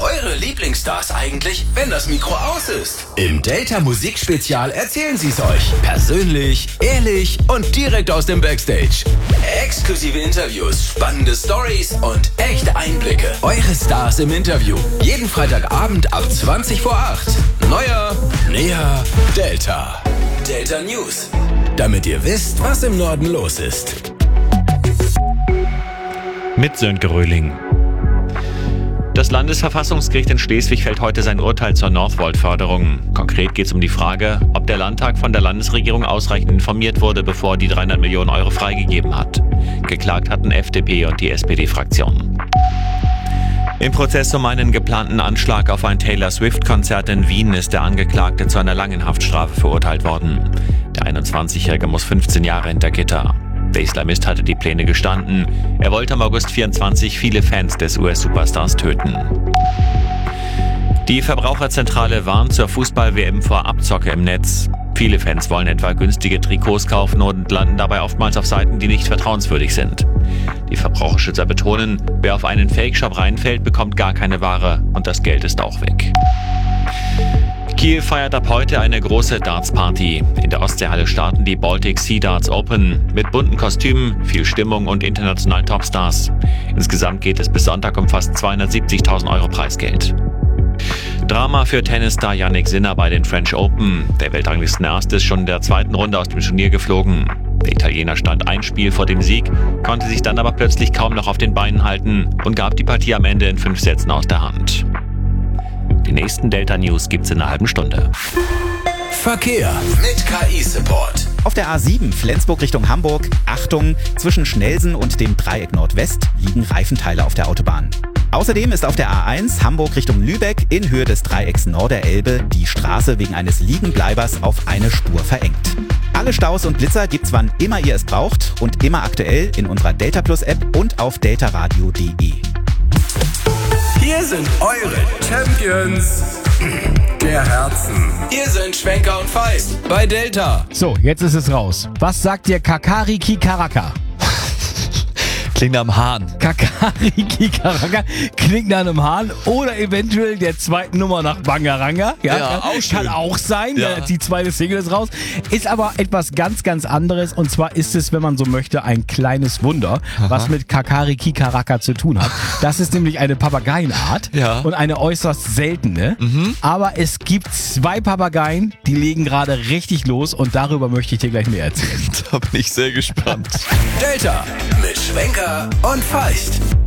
eure Lieblingsstars eigentlich, wenn das Mikro aus ist? Im Delta Musikspezial erzählen sie es euch. Persönlich, ehrlich und direkt aus dem Backstage. Exklusive Interviews, spannende Stories und echte Einblicke. Eure Stars im Interview. Jeden Freitagabend ab 20 vor 8. Neuer, näher, Delta. Delta News. Damit ihr wisst, was im Norden los ist. Mit Sönke Röhling. Das Landesverfassungsgericht in Schleswig fällt heute sein Urteil zur Northvolt-Förderung. Konkret geht es um die Frage, ob der Landtag von der Landesregierung ausreichend informiert wurde, bevor er die 300 Millionen Euro freigegeben hat. Geklagt hatten FDP und die SPD-Fraktion. Im Prozess um einen geplanten Anschlag auf ein Taylor Swift-Konzert in Wien ist der Angeklagte zu einer langen Haftstrafe verurteilt worden. Der 21-Jährige muss 15 Jahre hinter Gitter. Der Islamist hatte die Pläne gestanden. Er wollte am August 24 viele Fans des US-Superstars töten. Die Verbraucherzentrale warnt zur Fußball-WM vor Abzocke im Netz. Viele Fans wollen etwa günstige Trikots kaufen und landen dabei oftmals auf Seiten, die nicht vertrauenswürdig sind. Die Verbraucherschützer betonen, wer auf einen Fake-Shop reinfällt, bekommt gar keine Ware und das Geld ist auch weg. Kiel feiert ab heute eine große Darts-Party. In der Ostseehalle starten die Baltic Sea Darts Open mit bunten Kostümen, viel Stimmung und internationalen Topstars. Insgesamt geht es bis Sonntag um fast 270.000 Euro Preisgeld. Drama für Tennisstar Jannik Sinner bei den French Open. Der Weltranglistenerste ist schon in der zweiten Runde aus dem Turnier geflogen. Der Italiener stand ein Spiel vor dem Sieg, konnte sich dann aber plötzlich kaum noch auf den Beinen halten und gab die Partie am Ende in 5 Sätzen aus der Hand. Die nächsten Delta News gibt's in einer halben Stunde. Verkehr mit KI-Support. Auf der A7 Flensburg Richtung Hamburg, Achtung, zwischen Schnelsen und dem Dreieck Nordwest liegen Reifenteile auf der Autobahn. Außerdem ist auf der A1 Hamburg Richtung Lübeck in Höhe des Dreiecks Norderelbe die Straße wegen eines Liegenbleibers auf eine Spur verengt. Alle Staus und Blitzer gibt's wann immer ihr es braucht und immer aktuell in unserer Delta Plus App und auf deltaradio.de. Hier sind eure Champions der Herzen. Hier sind Schwenker und Feist bei Delta. So, jetzt ist es raus. Was sagt dir Kakariki Karaka? Klingt am Hahn. Kakariki Karaka klingt nach einem Hahn oder eventuell der zweiten Nummer nach Bangaranga. Ja, kann auch sein. Ja. Die zweite Single ist raus. Ist aber etwas ganz, ganz anderes. Und zwar ist es, wenn man so möchte, ein kleines Wunder, was mit Kakariki Karaka zu tun hat. Das ist nämlich eine Papageienart und eine äußerst seltene. Aber es gibt 2 Papageien, die legen gerade richtig los und darüber möchte ich dir gleich mehr erzählen. Da bin ich sehr gespannt. Delta mit Schwenker und Feist.